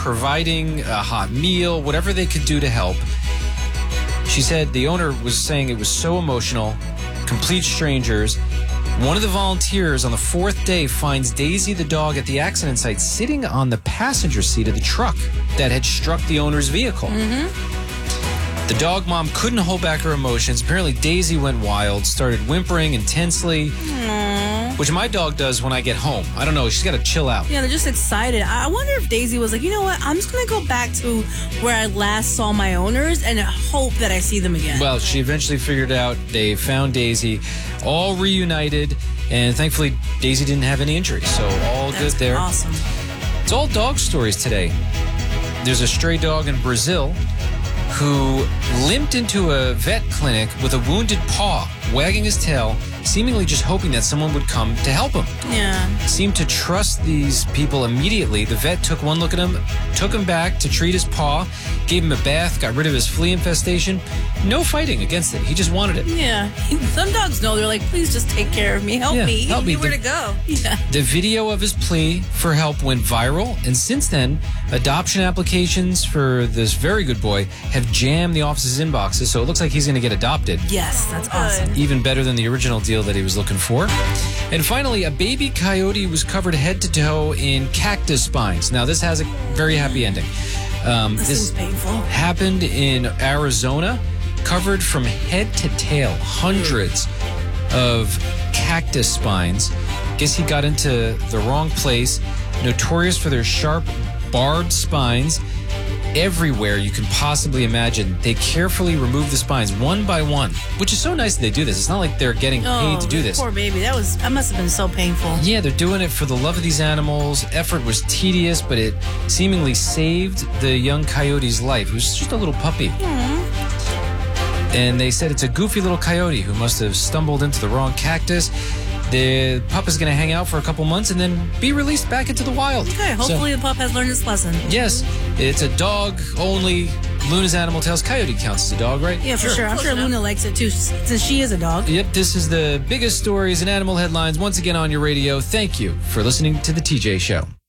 providing a hot meal, whatever they could do to help. She said the owner was saying it was so emotional, complete strangers. One of the volunteers on the fourth day finds Daisy the dog at the accident site sitting on the passenger seat of the truck that had struck the owner's vehicle. The dog mom couldn't hold back her emotions. Apparently, Daisy went wild, started whimpering intensely, which my dog does when I get home. I don't know. She's got to chill out. Yeah, they're just excited. I wonder if Daisy was like, you know what? I'm just going to go back to where I last saw my owners and hope that I see them again. Well, she eventually figured out they found Daisy, all reunited, and thankfully, Daisy didn't have any injuries. So all That's good there. Awesome. It's all dog stories today. There's a stray dog in Brazil who limped into a vet clinic with a wounded paw, wagging his tail, seemingly just hoping that someone would come to help him. Yeah. Seemed to trust these people immediately. The vet took one look at him, took him back to treat his paw, gave him a bath, got rid of his flea infestation. No fighting against it. He just wanted it. Yeah. Some dogs know. They're like, please just take care of me. Help me. Help me. Where to go. Yeah. The video of his plea for help went viral, and since then, adoption applications for this very good boy have jammed the office's inboxes, so it looks like he's going to get adopted. Yes, that's awesome. Even better than the original deal that he was looking for. And finally, a baby coyote was covered head to toe in cactus spines. Now, this has a very happy ending. This is painful. Happened in Arizona, covered from head to tail, hundreds of cactus spines. Guess he got into the wrong place. Notorious for their sharp, barbed spines. Everywhere you can possibly imagine, they carefully remove the spines one by one, which is so nice that they do this. It's not like they're getting paid to do this. Poor baby. That must have been so painful. Yeah, they're doing it for the love of these animals. Effort was tedious, but it seemingly saved the young coyote's life. It was just a little puppy. And they said it's a goofy little coyote who must have stumbled into the wrong cactus. The pup is going to hang out for a couple months and then be released back into the wild. Okay, hopefully the pup has learned its lesson. Yes, it's a dog only. Luna's Animal Tales. Coyote counts as a dog, right? Yeah, for sure. I'm sure Luna likes it too, since she is a dog. Yep, this is the biggest stories in animal headlines once again on your radio. Thank you for listening to The TJ Show.